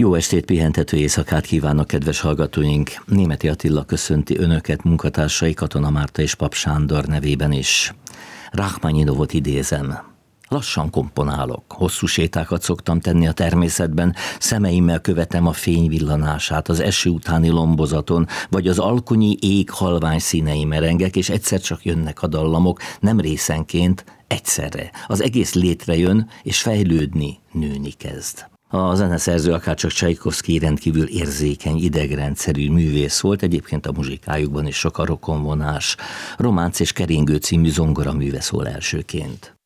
Jó estét, pihentető éjszakát kívánok, kedves hallgatóink! Németi Attila köszönti önöket, munkatársai Katona Márta és Pap Sándor nevében is. Rachmaninovot idézem. Lassan komponálok, hosszú sétákat szoktam tenni a természetben, szemeimmel követem a fény villanását az eső utáni lombozaton, vagy az alkonyi ég halvány színei merengek, és egyszer csak jönnek a dallamok, nem részenként, egyszerre. Az egész létrejön, és fejlődni, nőni kezd. A zeneszerző akárcsak Csajkovszky rendkívül érzékeny, idegrendszerű művész volt, egyébként a muzsikájukban is sok a rokonvonás. Románc és keringő című zongoraműve szól elsőként.